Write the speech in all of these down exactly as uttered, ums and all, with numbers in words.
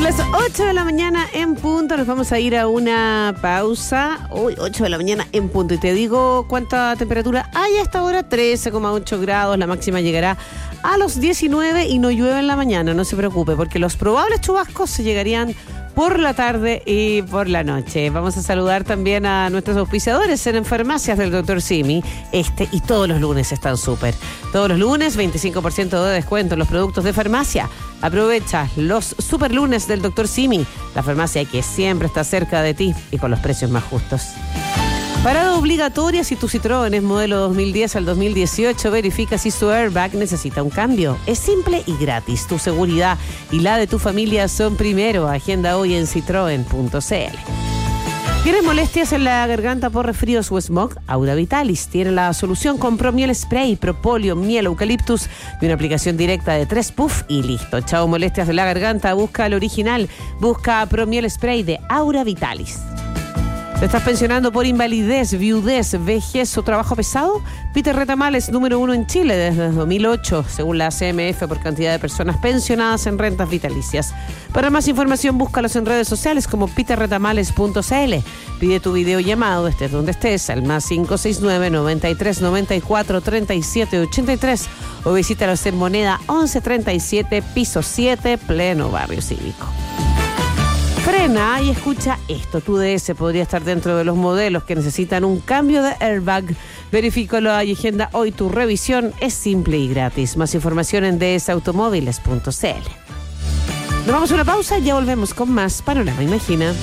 Son las ocho de la mañana en punto, nos vamos a ir a una pausa. Uy, ocho de la mañana en punto. Y te digo cuánta temperatura hay a esta hora, trece coma ocho grados. La máxima llegará a los diecinueve y no llueve en la mañana, no se preocupe, porque los probables chubascos se llegarían por la tarde y por la noche. Vamos a saludar también a nuestros auspiciadores en Farmacias del doctor Simi. Este y todos los lunes están súper. Todos los lunes, veinticinco por ciento de descuento en los productos de farmacia. Aprovecha los super lunes del doctor Simi, la farmacia que siempre está cerca de ti y con los precios más justos. Parada obligatoria si tu Citroën es modelo dos mil diez al dos mil dieciocho. Verifica si su airbag necesita un cambio. Es simple y gratis. Tu seguridad y la de tu familia son primero. Agenda hoy en citroen punto c l. ¿Tienes molestias en la garganta por resfríos o smog? Aura Vitalis tiene la solución con Promiel Spray, Propóleo, miel, eucaliptus y una aplicación directa de tres puff y listo. Chao molestias de la garganta. Busca el original. Busca Promiel Spray de Aura Vitalis. ¿Te estás pensionando por invalidez, viudez, vejez o trabajo pesado? Peter Retamal es número uno en Chile desde dos mil ocho, según la C M F, por cantidad de personas pensionadas en rentas vitalicias. Para más información, búscalos en redes sociales como peter retamales punto c l. Pide tu videollamado, estés donde estés, al más cinco seis nueve, noventa y tres, noventa y cuatro, treinta y siete, ochenta y tres o visítalos en Moneda once treinta y siete, piso siete, pleno barrio cívico. Frena y escucha esto. Tu D S podría estar dentro de los modelos que necesitan un cambio de airbag. Verifícalo y agenda hoy tu revisión. Es simple y gratis. Más información en d s automóviles punto c l. Nos vamos a una pausa y ya volvemos con más Panorama Imagina.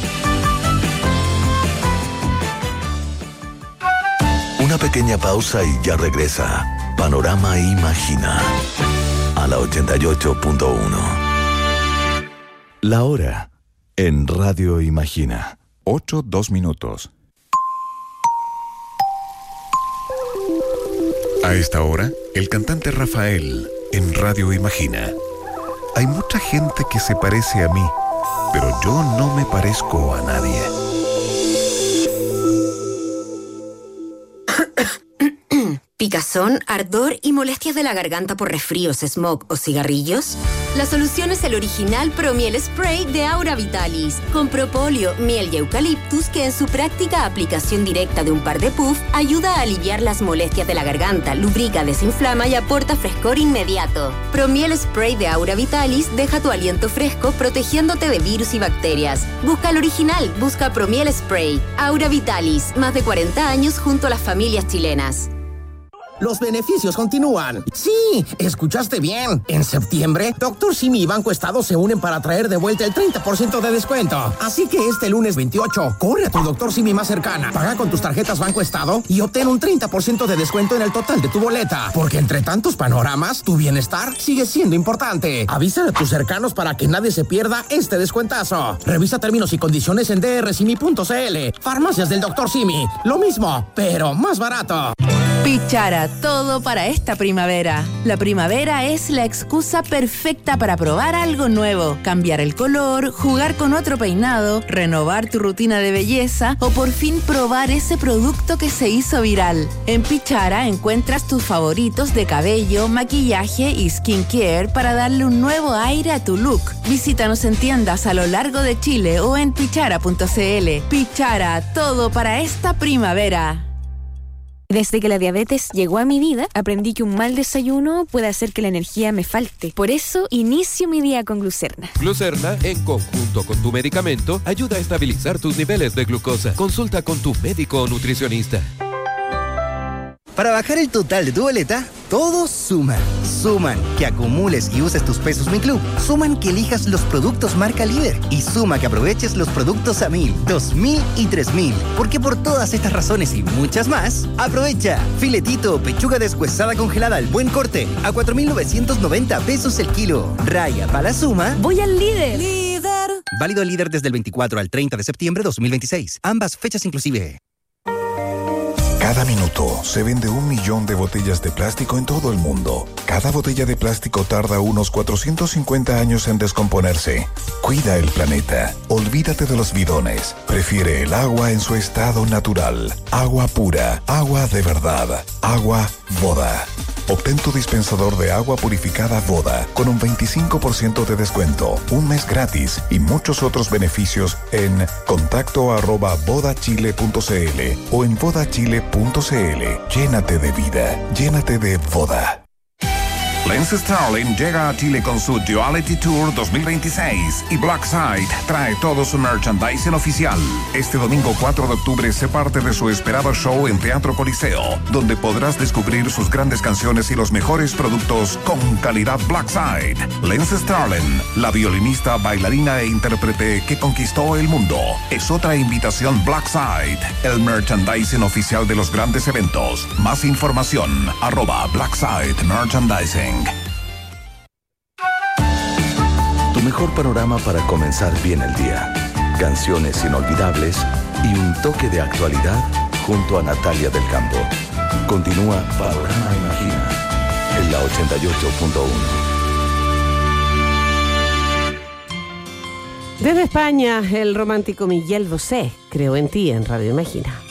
Una pequeña pausa y ya regresa Panorama Imagina a la ochenta y ocho punto uno. La hora en Radio Imagina. ocho, dos minutos. A esta hora, el cantante Rafael en Radio Imagina. Hay mucha gente que se parece a mí, pero yo no me parezco a nadie. ¿Picazón, ardor y molestias de la garganta por resfríos, smog o cigarrillos? La solución es el original Promiel Spray de Aura Vitalis, con propóleo, miel y eucaliptus que en su práctica aplicación directa de un par de puff ayuda a aliviar las molestias de la garganta, lubrica, desinflama y aporta frescor inmediato. Promiel Spray de Aura Vitalis deja tu aliento fresco protegiéndote de virus y bacterias. Busca el original, busca Promiel Spray. Aura Vitalis, más de cuarenta años junto a las familias chilenas. Los beneficios continúan. Sí, escuchaste bien. En septiembre, doctor Simi y Banco Estado se unen para traer de vuelta el treinta por ciento de descuento. Así que este lunes veintiocho, corre a tu doctor Simi más cercana, paga con tus tarjetas Banco Estado y obtén un treinta por ciento de descuento en el total de tu boleta. Porque entre tantos panoramas, tu bienestar sigue siendo importante. Avisa a tus cercanos para que nadie se pierda este descuentazo. Revisa términos y condiciones en d r simi punto c l. Farmacias del doctor Simi. Lo mismo, pero más barato. Pichara, todo para esta primavera. La primavera es la excusa perfecta para probar algo nuevo, cambiar el color, jugar con otro peinado, renovar tu rutina de belleza o por fin probar ese producto que se hizo viral. En Pichara encuentras tus favoritos de cabello, maquillaje y skincare para darle un nuevo aire a tu look. Visítanos en tiendas a lo largo de Chile o en pichara punto c l. Pichara, todo para esta primavera. Desde que la diabetes llegó a mi vida, aprendí que un mal desayuno puede hacer que la energía me falte. Por eso, inicio mi día con Glucerna. Glucerna, en conjunto con tu medicamento, ayuda a estabilizar tus niveles de glucosa. Consulta con tu médico o nutricionista. Para bajar el total de tu boleta, todos suman. Suman que acumules y uses tus pesos Mi Club. Suman que elijas los productos marca líder. Y suma que aproveches los productos a mil, dos mil y tres mil. Porque por todas estas razones y muchas más, aprovecha. Filetito o pechuga deshuesada congelada al buen corte a cuatro mil novecientos noventa pesos el kilo. Raya para la suma. Voy al líder. Líder. Válido líder desde el veinticuatro al treinta de septiembre de dos mil veintiséis. Ambas fechas inclusive. Cada minuto se vende un millón de botellas de plástico en todo el mundo. Cada botella de plástico tarda unos cuatrocientos cincuenta años en descomponerse. Cuida el planeta. Olvídate de los bidones. Prefiere el agua en su estado natural. Agua pura. Agua de verdad. Agua Voda. Obtén tu dispensador de agua purificada Voda con un veinticinco por ciento de descuento, un mes gratis y muchos otros beneficios en contacto arroba vodachile punto cl o en vodachile punto cl. Llénate de vida, llénate de Voda. Lance Sterling llega a Chile con su Duality Tour dos mil veintiséis y Blackside trae todo su merchandising oficial. Este domingo cuatro de octubre se parte de su esperado show en Teatro Coliseo, donde podrás descubrir sus grandes canciones y los mejores productos con calidad Blackside. Lance Sterling, la violinista, bailarina e intérprete que conquistó el mundo, es otra invitación Blackside, el merchandising oficial de los grandes eventos. Más información, arroba Blackside Merchandising. Tu mejor panorama para comenzar bien el día. Canciones inolvidables y un toque de actualidad junto a Natalia del Campo. Continúa Panorama Imagina en la ochenta y ocho punto uno. Desde España, el romántico Miguel Bosé, Creo en ti en Radio Imagina.